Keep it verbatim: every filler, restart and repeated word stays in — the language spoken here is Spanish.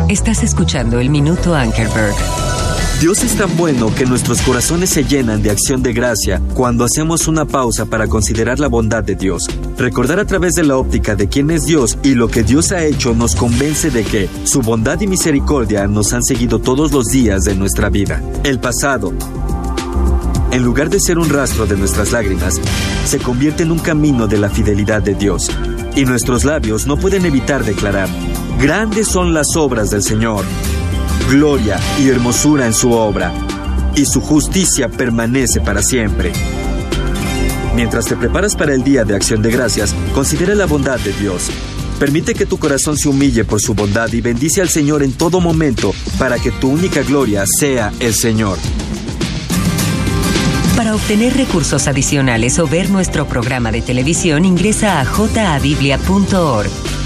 Estás escuchando el Minuto Ankerberg. Dios es tan bueno que nuestros corazones se llenan de acción de gracia cuando hacemos una pausa para considerar la bondad de Dios. Recordar a través de la óptica de quién es Dios y lo que Dios ha hecho nos convence de que su bondad y misericordia nos han seguido todos los días de nuestra vida. El pasado, en lugar de ser un rastro de nuestras lágrimas, se convierte en un camino de la fidelidad de Dios. Y nuestros labios no pueden evitar declarar: grandes son las obras del Señor. Gloria y hermosura en su obra, y su justicia permanece para siempre. Mientras te preparas para el Día de Acción de Gracias, considera la bondad de Dios. Permite que tu corazón se humille por su bondad y bendice al Señor en todo momento para que tu única gloria sea el Señor. Para obtener recursos adicionales o ver nuestro programa de televisión, ingresa a j a biblia punto org.